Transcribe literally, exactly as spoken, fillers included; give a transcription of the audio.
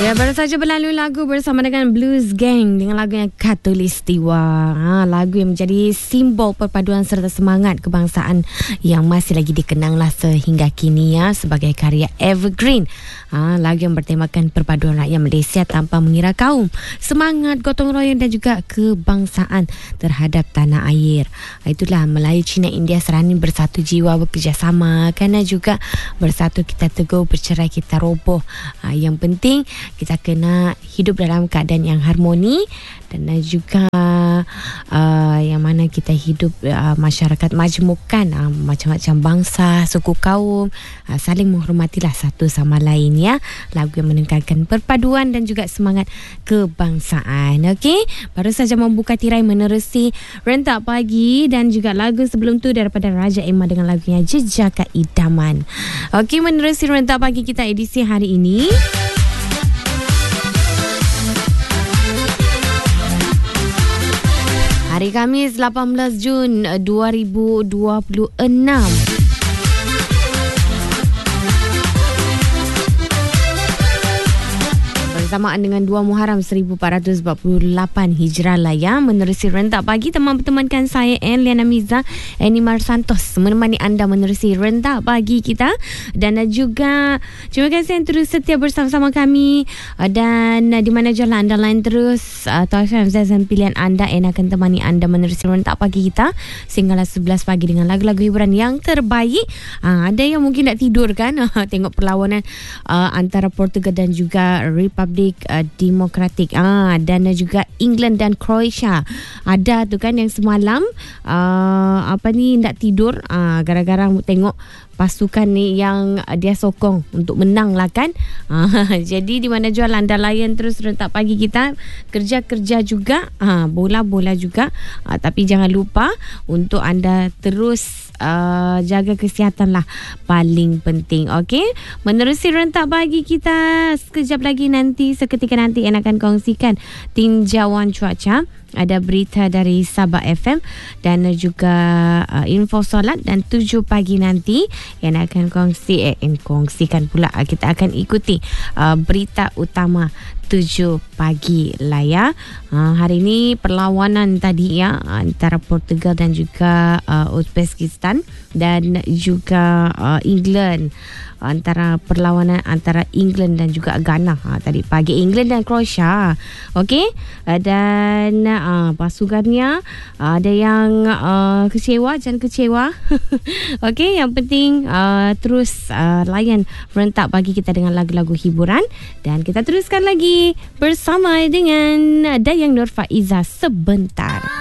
Ya, baru saja berlalu lagu bersama dengan Blues Gang dengan lagu yang Khatulistiwa. Ha, lagu yang menjadi simbol perpaduan serta semangat kebangsaan yang masih lagi dikenanglah sehingga kini ya sebagai karya evergreen. Ha, lagu yang bertemakan perpaduan rakyat Malaysia tanpa mengira kaum, semangat gotong royong dan juga kebangsaan terhadap tanah air. Ha, itulah Melayu, Cina, India serani bersatu jiwa bekerjasama, kerana juga bersatu kita teguh, bercerai kita roboh. Ha, yang penting kita kena hidup dalam keadaan yang harmoni dan juga uh, yang mana kita hidup uh, masyarakat majmukan, uh, macam-macam bangsa, suku kaum, uh, saling menghormatilah satu sama lain ya. Lagu yang menekankan perpaduan dan juga semangat kebangsaan. Okey, baru saja membuka tirai menerusi Rentak Pagi dan juga lagu sebelum tu daripada Raja Emma dengan lagunya Jejaka Idaman. Okey, menerusi Rentak Pagi kita edisi hari ini. Hari Khamis lapan belas Jun dua ribu dua puluh enam. Bersamaan dengan dua Muharram seribu empat ratus empat puluh lapan Hijrah lah ya. Menerusi Rentak Pagi, teman bertemankan saya Anne Liana Miza, Annie Mar Santos menemani anda menerusi Rentak Pagi kita. Dan juga terima kasih yang terus setia bersama-sama kami. Dan di mana jalan anda lain terus atau F M Z dan pilihan anda, Anne akan temani anda menerusi Rentak Pagi kita sehinggalah sebelas pagi dengan lagu-lagu hiburan yang terbaik. Ha, ada yang mungkin nak tidur kan tengok perlawanan uh, antara Portugal dan juga Republik Uh, Demokratik ah, dan juga England dan Croatia. Ada tu kan yang semalam uh, apa ni nak tidur uh, gara-gara tengok pasukan ni yang dia sokong untuk menang lah kan. Uh, jadi di mana jual anda layan terus Rentak Pagi kita, kerja-kerja juga, uh, bola-bola juga, uh, tapi jangan lupa untuk anda terus Uh, jaga kesihatan lah, paling penting. Okey, menerusi Rentak Pagi kita sekejap lagi nanti, seketika nanti yang akan kongsikan tinjauan cuaca, ada berita dari Sabah F M dan juga uh, info solat, dan tujuh pagi nanti yang akan kongsi eh, kongsikan pula kita akan ikuti uh, berita utama tujuh pagi lah ya. Uh, hari ini perlawanan tadi ya antara Portugal dan juga uh, Uzbekistan dan juga uh, England, antara perlawanan antara England dan juga Ghana. Ha, tadi pagi England dan Croatia. Okey, uh, dan uh, pasukannya uh, ada yang uh, kecewa, jangan kecewa. Okey, yang penting uh, terus uh, layan Rentak Pagi kita dengan lagu-lagu hiburan, dan kita teruskan lagi bersama dengan Dayang Nur Faiza sebentar.